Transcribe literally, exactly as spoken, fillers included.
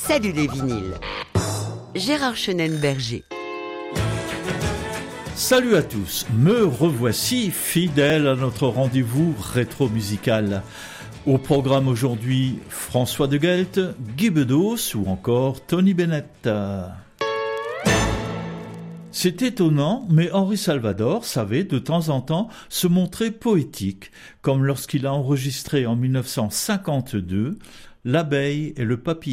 Salut les vinyles. Gérard Chenen-Berger. Salut à tous, me revoici fidèle à notre rendez-vous rétro-musical. Au programme aujourd'hui, François de Guelt, Guy Bedos ou encore Tony Bennett. C'est étonnant, mais Henri Salvador savait de temps en temps se montrer poétique, comme lorsqu'il a enregistré en mille neuf cent cinquante-deux « L'abeille et le papillon ».